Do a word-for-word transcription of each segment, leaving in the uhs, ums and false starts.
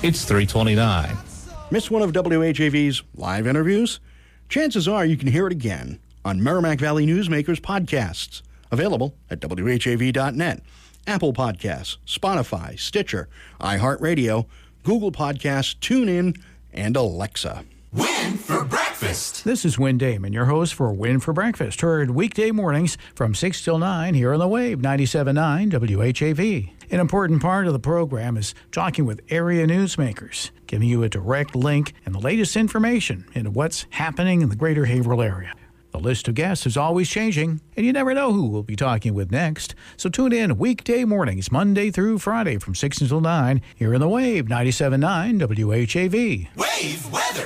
It's three twenty-nine. Miss one of W H A V's live interviews? Chances are you can hear it again on Merrimack Valley Newsmakers podcasts, available at W H A V dot net, Apple Podcasts, Spotify, Stitcher, iHeartRadio, Google Podcasts, TuneIn, and Alexa. Win for breakfast. This is Win Damon, your host for Win for Breakfast, heard weekday mornings from six till nine here on the Wave, ninety-seven point nine W H A V. An important part of the program is talking with area newsmakers, giving you a direct link and the latest information into what's happening in the greater Haverhill area. The list of guests is always changing, and you never know who we'll be talking with next. So tune in weekday mornings, Monday through Friday from six until nine, here in the Wave, ninety-seven point nine W H A V. Wave weather.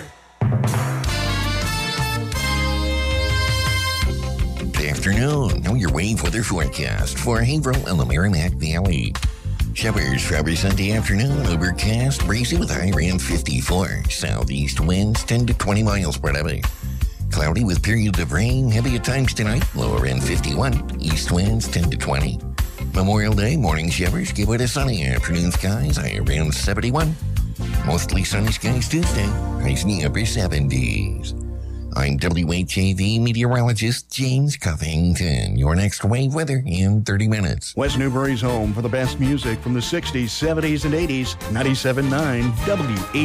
Good afternoon. Now your wave weather forecast for Haverhill and the Merrimack Valley. Showers for Sunday afternoon, overcast, breezy with high around fifty-four. Southeast winds ten to twenty miles per hour. Cloudy with periods of rain, heavy at times tonight, low around fifty-one. East winds ten to twenty. Memorial Day, morning showers, give way to sunny afternoon skies, high around seventy-one. Mostly sunny skies Tuesday, highs in the upper seventies. I'm W H A V meteorologist James Covington. Your next wave weather in thirty minutes. West Newbury's home for the best music from the sixties, seventies, and eighties. ninety-seven point nine W H A V.